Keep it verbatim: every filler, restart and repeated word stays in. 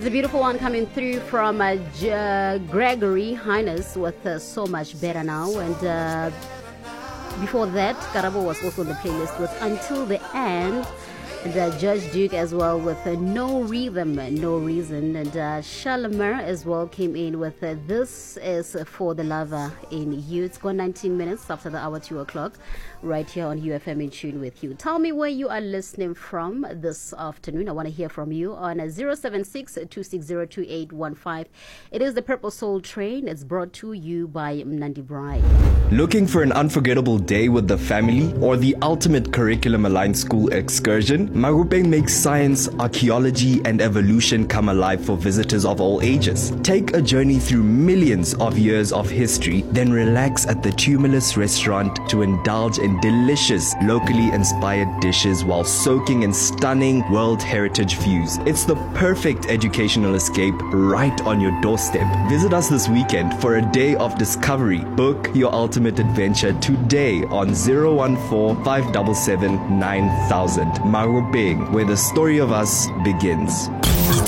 a beautiful one coming through from uh, J- uh, Gregory Highness with uh, So Much Better Now. And uh, before that, Karabo was also on the playlist with Until the End. And uh, Judge Duke as well with uh, No Rhythm, No Reason. And uh, Shalamer as well came in with uh, This Is For the Lover in You. It's gone nineteen minutes after the hour two o'clock right here on U F M in tune with you. Tell me where you are listening from this afternoon. I want to hear from you on uh, zero seven six, two six zero, two eight one five. It is the Purple Soul Train. It's brought to you by Mnandi Bride. Looking for an unforgettable day with the family or the ultimate curriculum-aligned school excursion? Marupeng makes science, archaeology, and evolution come alive for visitors of all ages. Take a journey through millions of years of history, then relax at the Tumulus restaurant to indulge in delicious, locally inspired dishes while soaking in stunning World Heritage views. It's the perfect educational escape right on your doorstep. Visit us this weekend for a day of discovery. Book your ultimate adventure today on zero one four, five seven seven, nine thousand. Marupeng, where the story of us begins.